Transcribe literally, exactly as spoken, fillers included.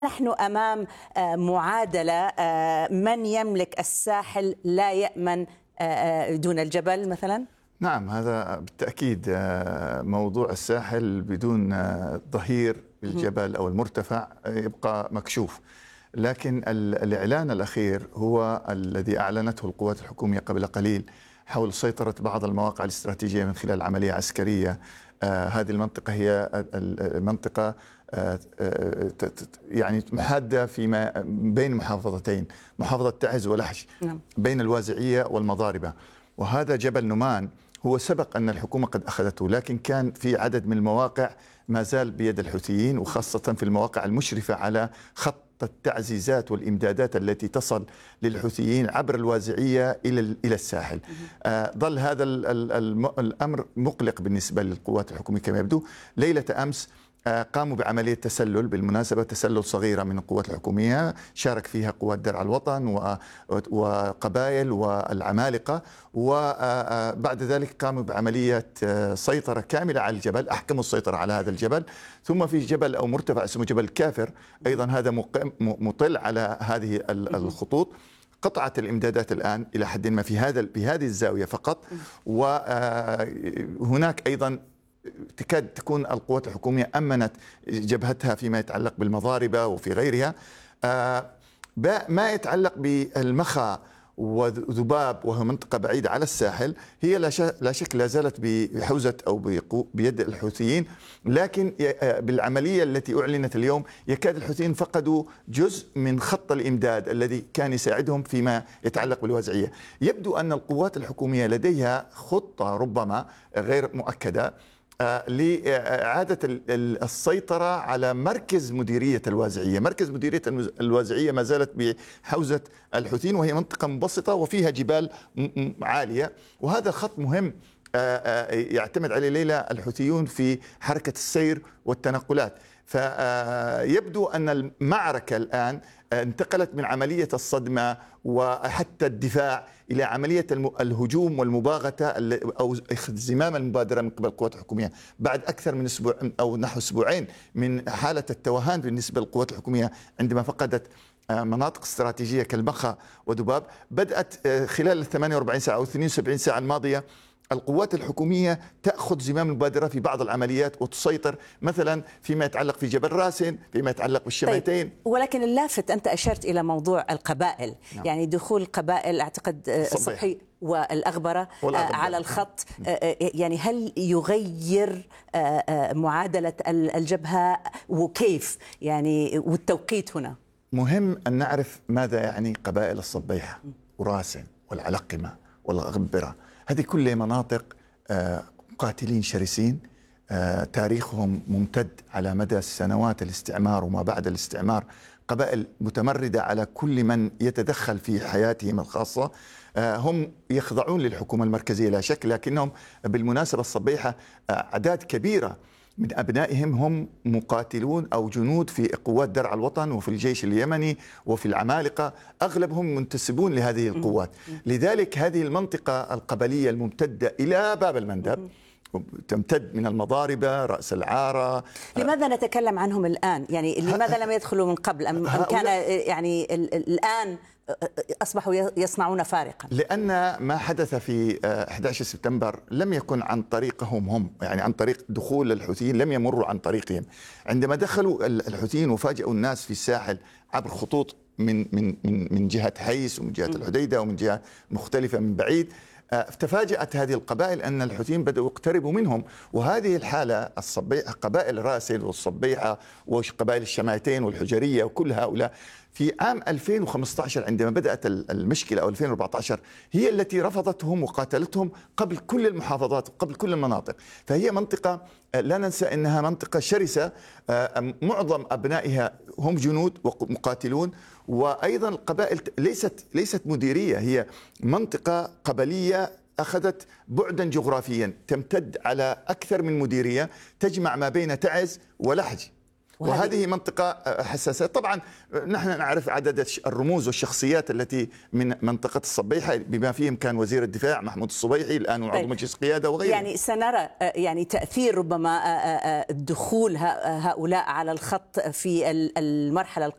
نحن أمام معادلة من يملك الساحل لا يأمن دون الجبل مثلا؟ نعم، هذا بالتأكيد موضوع الساحل بدون ظهير الجبل أو المرتفع يبقى مكشوف. لكن الإعلان الأخير هو الذي أعلنته القوات الحكومية قبل قليل حول سيطرة بعض المواقع الاستراتيجية من خلال عملية عسكرية. آه هذه المنطقة هي المنطقة آه يعني محادة فيما بين محافظتين، محافظة تعز ولحج، بين الوازعية والمضاربة. وهذا جبل نمان هو سبق أن الحكومة قد أخذته، لكن كان في عدد من المواقع ما زال بيد الحوثيين، وخاصة في المواقع المشرفة على خط التعزيزات والإمدادات التي تصل للحوثيين عبر الوازعية إلى إلى الساحل. آه ظل هذا الأمر مقلق بالنسبة للقوات الحكومية كما يبدو. ليلة أمس آه قاموا بعملية تسلل، بالمناسبة تسلل صغيرة من القوات الحكومية شارك فيها قوات درع الوطن وقبائل والعمالقة، وبعد ذلك قاموا بعملية سيطرة كاملة على الجبل، أحكموا السيطرة على هذا الجبل. ثم في جبل أو مرتفع اسمه جبل كافر أيضا، هذا مطل على هذه الخطوط. قطعت الإمدادات الآن إلى حد ما في هذا في هذه الزاوية فقط، وهناك أيضا تكاد تكون القوات الحكومية أمنت جبهتها فيما يتعلق بالمضاربة وفي غيرها. ما يتعلق بالمخا وذباب وهو منطقة بعيدة على الساحل، هي لا شك لا زالت بحوزة أو بيد الحوثيين، لكن بالعملية التي أعلنت اليوم يكاد الحوثيين فقدوا جزء من خط الإمداد الذي كان يساعدهم فيما يتعلق بالوازعية. يبدو أن القوات الحكومية لديها خطة ربما غير مؤكدة لإعادة السيطرة على مركز مديرية الوازعية. مركز مديرية الوازعية ما زالت بحوزة الحوثيين، وهي منطقة منبسطة وفيها جبال عالية، وهذا خط مهم يعتمد عليه ليلى الحوثيون في حركة السير والتنقلات. فيبدو أن المعركة الآن انتقلت من عملية الصدمة وحتى الدفاع إلى عملية الهجوم والمباغتة أو زمام المبادرة من قبل القوات الحكومية بعد أكثر من أسبوع أو نحو أسبوعين من حالة التوهان بالنسبة للقوات الحكومية عندما فقدت مناطق استراتيجية كالمخا وذباب. بدأت خلال الثمانية وأربعين ساعة أو اثنين وسبعين ساعة الماضية القوات الحكومية تأخذ زمام المبادرة في بعض العمليات وتسيطر، مثلا فيما يتعلق في جبل راسن، فيما يتعلق بالشميتين. طيب، ولكن اللافت أنت أشرت إلى موضوع القبائل. نعم. يعني دخول القبائل أعتقد الصبحي والأغبرة على الخط، يعني هل يغير معادلة الجبهة وكيف يعني والتوقيت هنا؟ مهم أن نعرف ماذا يعني قبائل الصبيحة وراسن والعلقمة والغبرة. هذه كلها مناطق قاتلين شرسين، تاريخهم ممتد على مدى سنوات الاستعمار وما بعد الاستعمار، قبائل متمردة على كل من يتدخل في حياتهم الخاصة. هم يخضعون للحكومة المركزية لا شك، لكنهم بالمناسبة الصبيحة أعداد كبيرة من أبنائهم هم مقاتلون أو جنود في قوات درع الوطن وفي الجيش اليمني وفي العمالقة، أغلبهم منتسبون لهذه القوات. لذلك هذه المنطقة القبلية الممتدة إلى باب المندب تمتد من المضاربة، رأس العارة. لماذا نتكلم عنهم الآن؟ يعني لماذا لم يدخلوا من قبل؟ أم كان يعني الآن أصبحوا يصنعون فارقا؟ لأن ما حدث في أحد عشر سبتمبر لم يكن عن طريقهم هم، يعني عن طريق دخول الحوثيين، لم يمروا عن طريقهم. عندما دخلوا الحوثيين وفاجئوا الناس في الساحل عبر خطوط من من من من جهة حيس ومن جهة الحديدة ومن جهة مختلفة من بعيد، تفاجأت هذه القبائل أن الحوثيين بدأوا يقتربوا منهم. وهذه الحالة الصبيحة، قبائل راسل والصبيحة وقبائل الشمايتين والحجرية وكل هؤلاء، في عام ألفين وخمسة عشر عندما بدأت المشكلة أو ألفين وأربعة عشر هي التي رفضتهم وقاتلتهم قبل كل المحافظات وقبل كل المناطق. فهي منطقة لا ننسى أنها منطقة شرسة، معظم أبنائها هم جنود ومقاتلون، وأيضا القبائل ليست ليست مديرية، هي منطقة قبلية أخذت بعدا جغرافيا تمتد على أكثر من مديرية تجمع ما بين تعز ولحج. وهذه منطقة حساسة. طبعا نحن نعرف عدد الرموز والشخصيات التي من منطقة الصبيحة بما فيهم كان وزير الدفاع محمود الصبيحي الآن عضو مجلس قيادة وغيره. يعني سنرى يعني تأثير ربما دخول هؤلاء على الخط في المرحلة